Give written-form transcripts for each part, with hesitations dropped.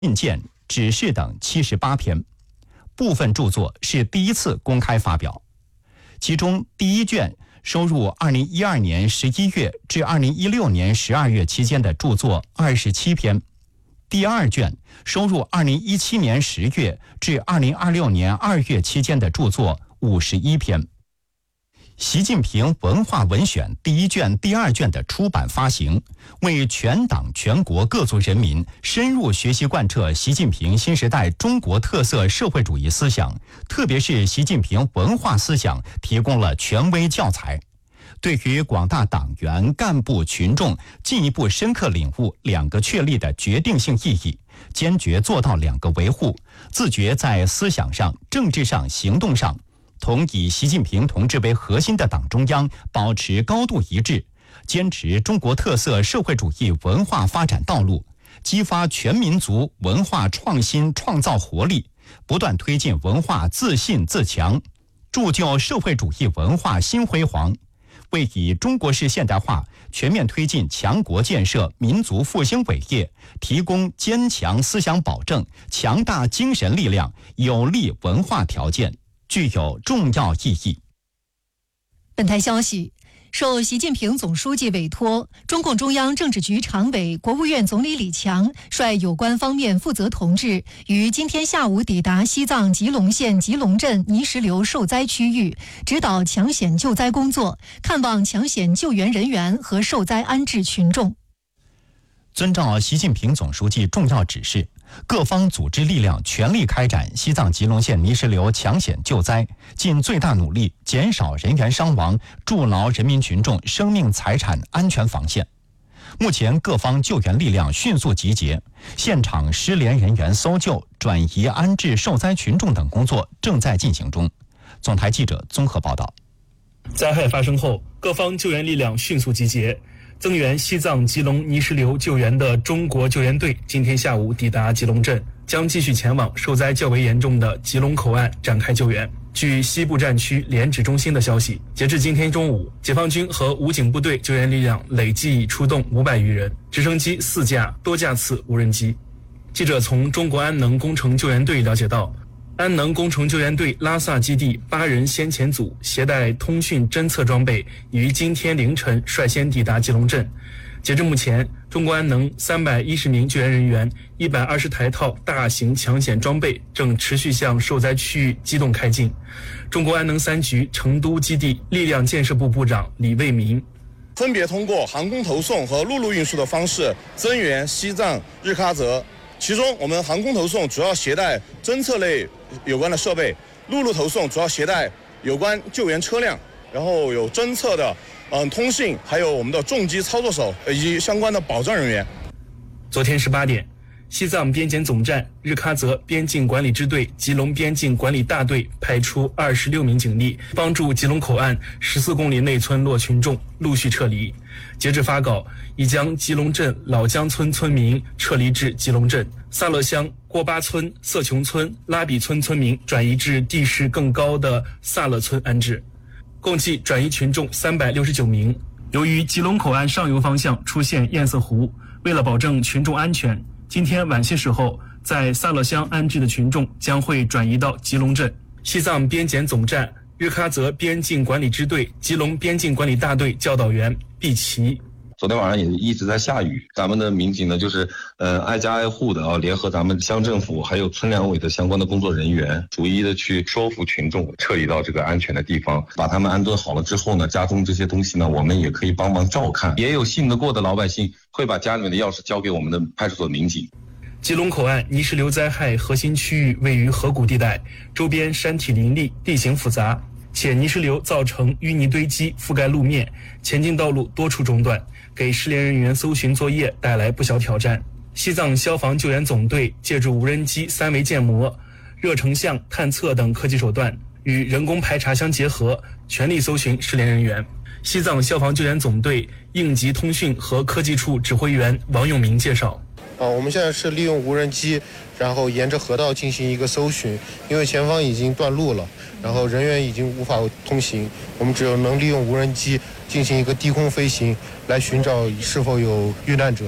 信件、指示等78篇，部分著作是第一次公开发表。其中第一卷收入2012年11月至2016年12月期间的著作27篇，第二卷收入2017年10月至2026年2月期间的著作51篇。习近平文化文选第一卷、第二卷的出版发行，为全党全国各族人民深入学习贯彻习近平新时代中国特色社会主义思想，特别是习近平文化思想提供了权威教材，对于广大党员、干部、群众进一步深刻领悟两个确立的决定性意义，坚决做到两个维护，自觉在思想上、政治上、行动上同以习近平同志为核心的党中央保持高度一致，坚持中国特色社会主义文化发展道路，激发全民族文化创新创造活力，不断推进文化自信自强，铸就社会主义文化新辉煌，为以中国式现代化全面推进强国建设、民族复兴伟业提供坚强思想保证、强大精神力量、有利文化条件，具有重要意义。 本台消息，受习近平总书记委托，中共中央政治局常委、国务院总理李强率有关方面负责同志于今天下午抵达西藏吉隆县吉隆镇泥石流受灾区域，指导抢险救灾工作，看望抢险救援人员和受灾安置群众。 遵照习近平总书记重要指示，各方组织力量全力开展西藏吉隆县泥石流抢险救灾，尽最大努力减少人员伤亡，筑牢人民群众生命财产安全防线。目前各方救援力量迅速集结，现场失联人员搜救、转移安置受灾群众等工作正在进行中。总台记者综合报道。 灾害发生后，各方救援力量迅速集结，增援西藏吉隆泥石流救援的中国救援队今天下午抵达吉隆镇，将继续前往受灾较为严重的吉隆口岸展开救援。据西部战区联指中心的消息，截至今天中午，解放军和武警部队救援力量累计已出动500余人，直升机4架，多架次无人机。记者从中国安能工程救援队了解到，安能工程救援队拉萨基地8人先遣组携带通讯侦测装备，于今天凌晨率先抵达吉隆镇。截至目前，中国安能310名救援人员、120台套大型抢险装备正持续向受灾区域机动开进。中国安能3局成都基地力量建设部部长李卫民分别通过航空投送和陆路运输的方式增援西藏日喀则。其中，我们航空投送主要携带侦测类有关的设备，陆路投送主要携带有关救援车辆，然后有侦测的通信，还有我们的重机操作手以及相关的保障人员。 昨天18点，西藏边检总站、日喀则边境管理支队、吉隆边境管理大队派出26名警力，帮助吉隆口岸14公里内村落群众陆续撤离。截至发稿，已将吉隆镇老江村村民撤离至吉隆镇，萨勒乡、郭巴村、色琼村、拉比村村民转移至地势更高的萨勒村安置，共计转移群众369名。由于吉隆口岸上游方向出现堰塞湖，为了保证群众安全，今天晚些时候在萨勒乡安置的群众将会转移到吉隆镇。西藏边检总站、日喀则边境管理支队、吉隆边境管理大队教导员毕奇。 昨天晚上也一直在下雨，咱们的民警呢就是挨家挨户的联合咱们乡政府还有村两委的相关的工作人员，逐一的去说服群众撤离到这个安全的地方，把他们安顿好了之后呢，家中这些东西呢我们也可以帮忙照看，也有信得过的老百姓会把家里面的钥匙交给我们的派出所民警。 吉隆口岸泥石流灾害核心区域位于河谷地带，周边山体林立，地形复杂，且泥石流造成淤泥堆积覆盖路面，前进道路多处中断，给失联人员搜寻作业带来不小挑战。西藏消防救援总队借助无人机3维建模、热成像探测等科技手段，与人工排查相结合，全力搜寻失联人员。西藏消防救援总队应急通讯和科技处指挥员王永明介绍。 我们现在是利用无人机，然后沿着河道进行一个搜寻，因为前方已经断路了，然后人员已经无法通行，我们只有能利用无人机进行一个低空飞行，来寻找是否有遇难者。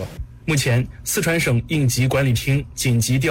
目前，四川省应急管理厅紧急调